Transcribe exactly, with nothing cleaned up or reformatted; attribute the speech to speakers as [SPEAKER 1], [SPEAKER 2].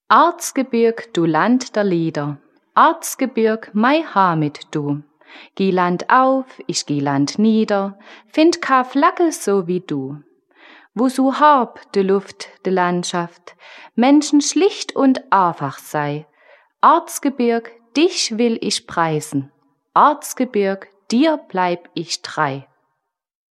[SPEAKER 1] Arzgebirg, du Land der Lieder, Arzgebirg, mei Hamid du. Geh Land auf, ich geh Land nieder, find ka Flagge so wie du. Wo so hab de Luft, de Landschaft, Menschen schlicht und einfach sei. Arzgebirg, dich will ich preisen, Arzgebirg, dir bleib ich treu.